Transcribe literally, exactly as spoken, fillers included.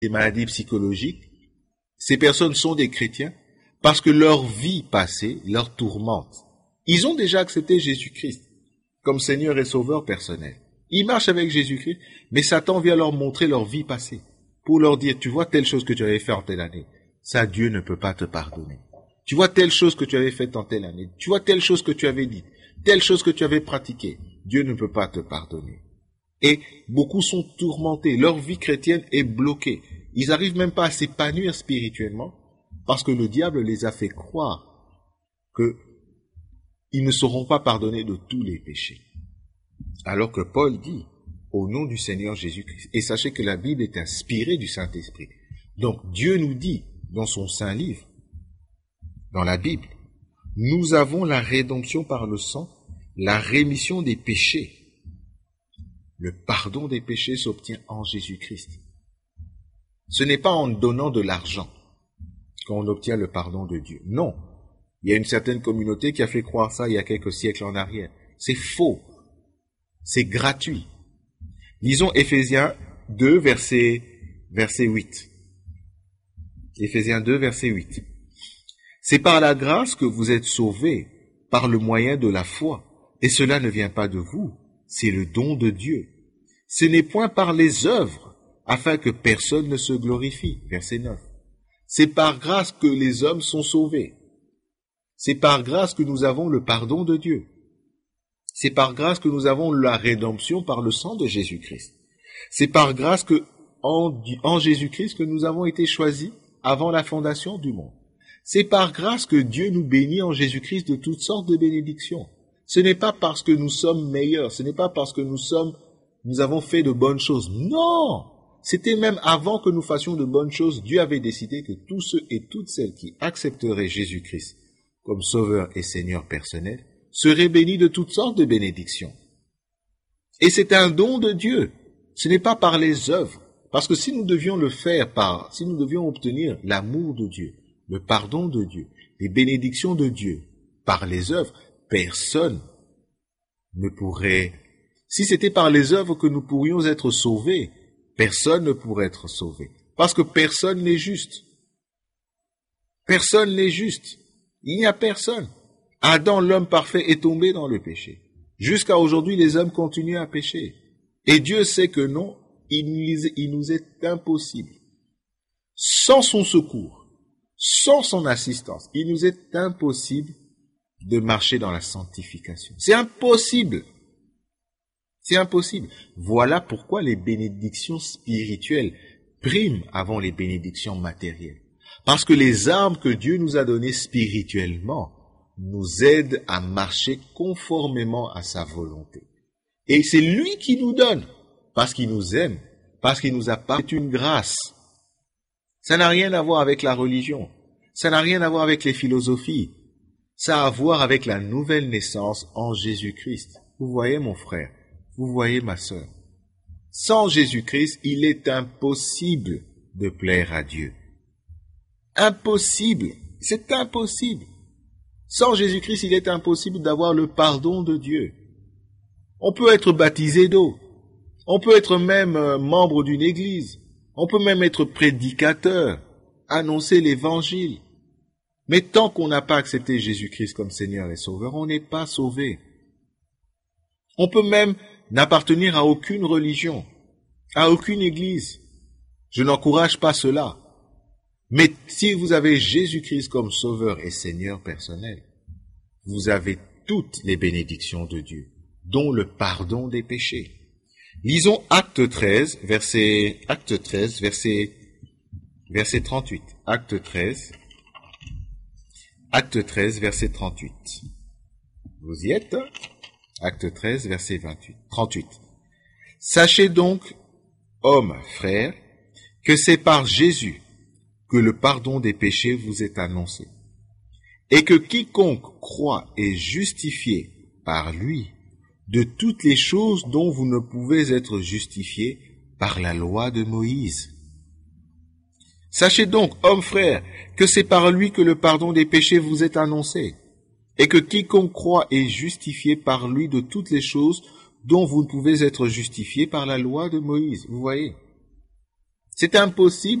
des maladies psychologiques, ces personnes sont des chrétiens parce que leur vie passée leur tourmente. Ils ont déjà accepté Jésus-Christ comme Seigneur et Sauveur personnel. Ils marchent avec Jésus-Christ, mais Satan vient leur montrer leur vie passée pour leur dire, tu vois telle chose que tu avais fait en telle année, ça Dieu ne peut pas te pardonner. Tu vois telle chose que tu avais faite en telle année, tu vois telle chose que tu avais dit, telle chose que tu avais pratiquée, Dieu ne peut pas te pardonner. Et beaucoup sont tourmentés, leur vie chrétienne est bloquée. Ils n'arrivent même pas à s'épanouir spirituellement parce que le diable les a fait croire qu'ils ne seront pas pardonnés de tous les péchés. Alors que Paul dit, au nom du Seigneur Jésus-Christ, et sachez que la Bible est inspirée du Saint-Esprit. Donc Dieu nous dit dans son Saint Livre, dans la Bible, nous avons la rédemption par le sang, la rémission des péchés. Le pardon des péchés s'obtient en Jésus-Christ. Ce n'est pas en donnant de l'argent qu'on obtient le pardon de Dieu. Non. Il y a une certaine communauté qui a fait croire ça il y a quelques siècles en arrière. C'est faux. C'est gratuit. Lisons Éphésiens deux, verset, verset huit. Éphésiens deux, verset huit. C'est par la grâce que vous êtes sauvés, par le moyen de la foi. Et cela ne vient pas de vous, c'est le don de Dieu. Ce n'est point par les œuvres, afin que personne ne se glorifie. Verset neuf. C'est par grâce que les hommes sont sauvés. C'est par grâce que nous avons le pardon de Dieu. C'est par grâce que nous avons la rédemption par le sang de Jésus-Christ. C'est par grâce que, en, en Jésus-Christ que nous avons été choisis avant la fondation du monde. C'est par grâce que Dieu nous bénit en Jésus-Christ de toutes sortes de bénédictions. Ce n'est pas parce que nous sommes meilleurs, ce n'est pas parce que nous sommes, nous avons fait de bonnes choses. Non! C'était même avant que nous fassions de bonnes choses, Dieu avait décidé que tous ceux et toutes celles qui accepteraient Jésus-Christ comme Sauveur et Seigneur personnel seraient bénis de toutes sortes de bénédictions. Et c'est un don de Dieu. Ce n'est pas par les œuvres. Parce que si nous devions le faire par, si nous devions obtenir l'amour de Dieu, le pardon de Dieu, les bénédictions de Dieu par les œuvres, personne ne pourrait. Si c'était par les œuvres que nous pourrions être sauvés, personne ne pourrait être sauvé. Parce que personne n'est juste. Personne n'est juste. Il n'y a personne. Adam, l'homme parfait, est tombé dans le péché. Jusqu'à aujourd'hui, les hommes continuent à pécher. Et Dieu sait que non, il, il nous est impossible. Sans son secours, sans son assistance, il nous est impossible de marcher dans la sanctification. C'est impossible. C'est impossible. Voilà pourquoi les bénédictions spirituelles priment avant les bénédictions matérielles. Parce que les armes que Dieu nous a données spirituellement nous aident à marcher conformément à sa volonté. Et c'est lui qui nous donne, parce qu'il nous aime, parce qu'il nous a parlé. C'est une grâce. Ça n'a rien à voir avec la religion. Ça n'a rien à voir avec les philosophies. Ça a à voir avec la nouvelle naissance en Jésus-Christ. Vous voyez, mon frère, vous voyez, ma sœur. Sans Jésus-Christ, il est impossible de plaire à Dieu. Impossible. C'est impossible. Sans Jésus-Christ, il est impossible d'avoir le pardon de Dieu. On peut être baptisé d'eau. On peut être même euh, membre d'une église. On peut même être prédicateur, annoncer l'évangile. Mais tant qu'on n'a pas accepté Jésus-Christ comme Seigneur et Sauveur, on n'est pas sauvé. On peut même n'appartenir à aucune religion, à aucune église. Je n'encourage pas cela. Mais si vous avez Jésus-Christ comme Sauveur et Seigneur personnel, vous avez toutes les bénédictions de Dieu, dont le pardon des péchés. Lisons Acte treize, verset, Acte treize, verset, verset trente-huit. Acte treize, Acte treize, verset trente-huit. Vous y êtes? Acte treize, verset vingt-huit, trente-huit. Sachez donc, hommes, frères, que c'est par Jésus que le pardon des péchés vous est annoncé, et que quiconque croit est justifié par lui de toutes les choses dont vous ne pouvez être justifiés par la loi de Moïse. Sachez donc, hommes frères, que c'est par lui que le pardon des péchés vous est annoncé, et que quiconque croit est justifié par lui de toutes les choses dont vous ne pouvez être justifiés par la loi de Moïse. Vous voyez? C'est impossible